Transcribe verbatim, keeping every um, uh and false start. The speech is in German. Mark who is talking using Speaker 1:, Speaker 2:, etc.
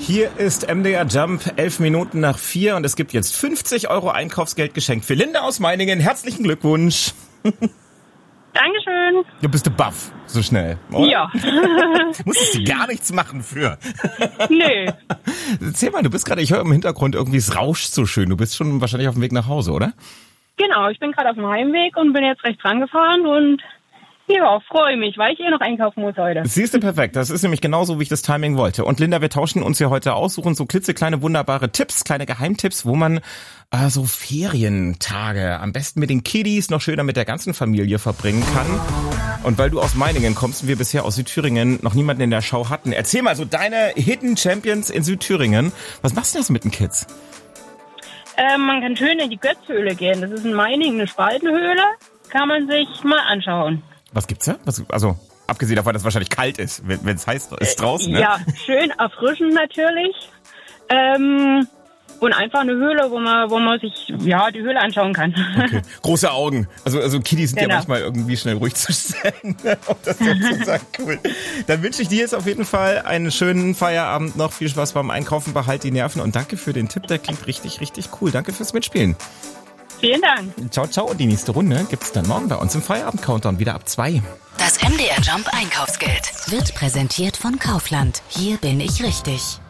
Speaker 1: Hier ist M D R Jump, elf Minuten nach vier und es gibt jetzt fünfzig Euro Einkaufsgeld geschenkt für Linda aus Meiningen. Herzlichen Glückwunsch.
Speaker 2: Dankeschön.
Speaker 1: Du bist du baff, so schnell, oder?
Speaker 2: Ja.
Speaker 1: Musstest du gar nichts machen für.
Speaker 2: Nö.
Speaker 1: Erzähl mal, du bist gerade, ich höre im Hintergrund irgendwie, es rauscht so schön. Du bist schon wahrscheinlich auf dem Weg nach Hause, oder?
Speaker 2: Genau, ich bin gerade auf dem Heimweg und bin jetzt rechts rangefahren und ja, freue mich, weil ich eh noch einkaufen muss heute.
Speaker 1: Siehst du, perfekt. Das ist nämlich genauso, wie ich das Timing wollte. Und Linda, wir tauschen uns hier heute aus, suchen so klitzekleine, wunderbare Tipps, kleine Geheimtipps, wo man äh, so Ferientage am besten mit den Kiddies noch schöner mit der ganzen Familie verbringen kann. Und weil du aus Meiningen kommst und wir bisher aus Südthüringen noch niemanden in der Schau hatten, erzähl mal so deine Hidden Champions in Südthüringen. Was machst du das mit den Kids?
Speaker 2: Ähm, man kann schön in die Götzhöhle gehen. Das ist in Meiningen eine Spaltenhöhle. Kann man sich mal anschauen.
Speaker 1: Was gibt's da? Was, also, abgesehen davon, dass es wahrscheinlich kalt ist, wenn es heiß ist draußen, ne?
Speaker 2: Ja, schön erfrischend natürlich. Ähm, und einfach eine Höhle, wo man, wo man sich, ja, die Höhle anschauen kann.
Speaker 1: Okay. Große Augen. Also, also Kiddies sind
Speaker 2: Genau.
Speaker 1: ja manchmal irgendwie schnell ruhig zu stellen. Ob das jetzt so sagt, cool. Dann wünsche ich dir jetzt auf jeden Fall einen schönen Feierabend noch. Viel Spaß beim Einkaufen, behalt die Nerven und danke für den Tipp. Der klingt richtig, richtig cool. Danke fürs Mitspielen.
Speaker 2: Vielen Dank.
Speaker 1: Ciao, ciao. Und die nächste Runde gibt's dann morgen bei uns im Feierabend-Countdown wieder ab zwei.
Speaker 3: Das M D R Jump Einkaufsgeld wird präsentiert von Kaufland. Hier bin ich richtig.